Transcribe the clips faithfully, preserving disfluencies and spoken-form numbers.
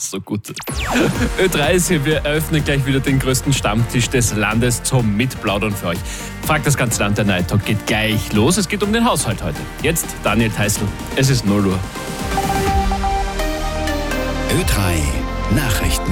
So gut. Ö drei ist hier, wir eröffnen gleich wieder den größten Stammtisch des Landes zum Mitplaudern für euch. Fragt das ganze Land, der Night Talk geht gleich los. Es geht um den Haushalt heute. Jetzt Daniel Theißl, es ist null Uhr. Ö drei Nachrichten.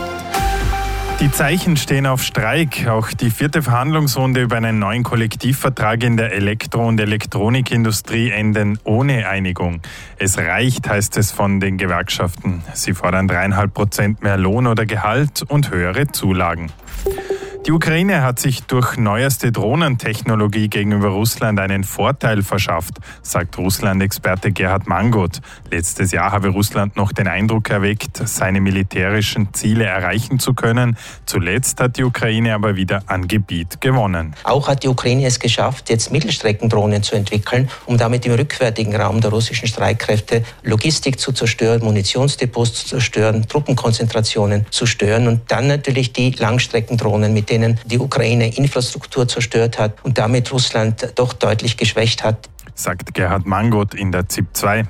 Die Zeichen stehen auf Streik. Auch die vierte Verhandlungsrunde über einen neuen Kollektivvertrag in der Elektro- und Elektronikindustrie enden ohne Einigung. Es reicht, heißt es von den Gewerkschaften. Sie fordern dreieinhalb Prozent mehr Lohn oder Gehalt und höhere Zulagen. Die Ukraine hat sich durch neueste Drohnentechnologie gegenüber Russland einen Vorteil verschafft, sagt Russland-Experte Gerhard Mangold. Letztes Jahr habe Russland noch den Eindruck erweckt, seine militärischen Ziele erreichen zu können. Zuletzt hat die Ukraine aber wieder an Gebiet gewonnen. Auch hat die Ukraine es geschafft, jetzt Mittelstreckendrohnen zu entwickeln, um damit im rückwärtigen Raum der russischen Streitkräfte Logistik zu zerstören, Munitionsdepots zu zerstören, Truppenkonzentrationen zu stören und dann natürlich die Langstreckendrohnen, mit denen die Ukraine Infrastruktur zerstört hat und damit Russland doch deutlich geschwächt hat, sagt Gerhard Mangold in der Z I P zwei.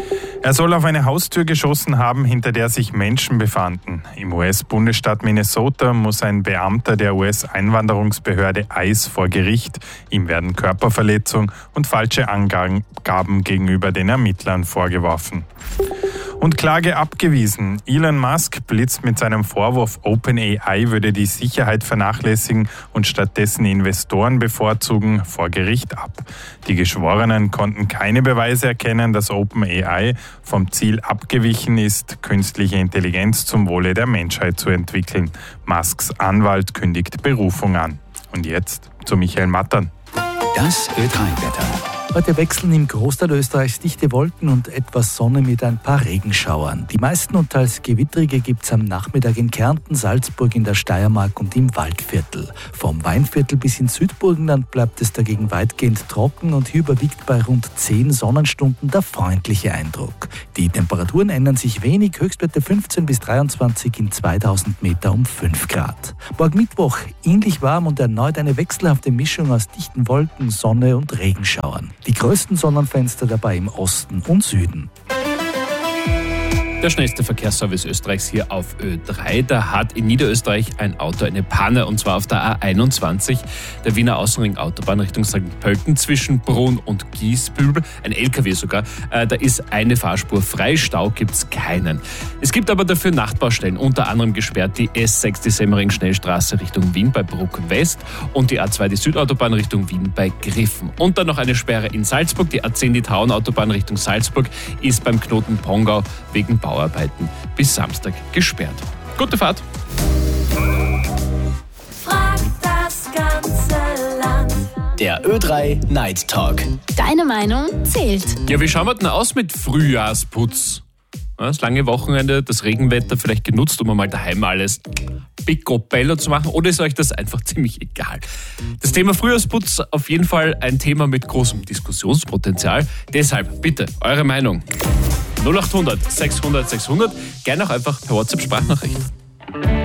Er soll auf eine Haustür geschossen haben, hinter der sich Menschen befanden. Im U S-Bundesstaat Minnesota muss ein Beamter der U S-Einwanderungsbehörde I C E vor Gericht. Ihm werden Körperverletzung und falsche Angaben gegenüber den Ermittlern vorgeworfen. Und Klage abgewiesen. Elon Musk blitzt mit seinem Vorwurf, OpenAI würde die Sicherheit vernachlässigen und stattdessen Investoren bevorzugen, vor Gericht ab. Die Geschworenen konnten keine Beweise erkennen, dass OpenAI vom Ziel abgewichen ist, künstliche Intelligenz zum Wohle der Menschheit zu entwickeln. Musks Anwalt kündigt Berufung an. Und jetzt zu Michael Mattern. Das Ö drei Wetter. Heute wechseln im Großteil Österreichs dichte Wolken und etwas Sonne mit ein paar Regenschauern. Die meisten und teils gewittrige gibt es am Nachmittag in Kärnten, Salzburg, in der Steiermark und im Waldviertel. Vom Weinviertel bis ins Südburgenland bleibt es dagegen weitgehend trocken und hier überwiegt bei rund zehn Sonnenstunden der freundliche Eindruck. Die Temperaturen ändern sich wenig, Höchstwerte fünfzehn bis dreiundzwanzig, in zweitausend Meter um fünf Grad. Morgen Mittwoch ähnlich warm und erneut eine wechselhafte Mischung aus dichten Wolken, Sonne und Regenschauern. Die größten Sonnenfenster dabei im Osten und Süden. Der schnellste Verkehrsservice Österreichs hier auf Ö drei. Da hat in Niederösterreich ein Auto eine Panne, und zwar auf der A einundzwanzig, der Wiener Außenring-Autobahn Richtung Sankt Pölten zwischen Brunn und Giesbübel. Ein L K W sogar. Da ist eine Fahrspur frei, Stau gibt's keinen. Es gibt aber dafür Nachtbaustellen, unter anderem gesperrt die S sechs, die Semmering-Schnellstraße Richtung Wien bei Bruck West und die A zwei, die Südautobahn Richtung Wien bei Griffen. Und dann noch eine Sperre in Salzburg. Die A zehn, die Tauenautobahn Richtung Salzburg, ist beim Knoten Pongau wegen Bauarbeiten bis Samstag gesperrt. Gute Fahrt! Frag das ganze Land. Der Ö drei Night Talk. Deine Meinung zählt. Ja, wie schauen wir denn aus mit Frühjahrsputz? Das lange Wochenende, das Regenwetter vielleicht genutzt, um einmal daheim alles picobello zu machen, oder ist euch das einfach ziemlich egal? Das Thema Frühjahrsputz auf jeden Fall ein Thema mit großem Diskussionspotenzial. Deshalb bitte eure Meinung. null acht hundert sechshundert sechshundert, gerne auch einfach per WhatsApp-Sprachnachricht.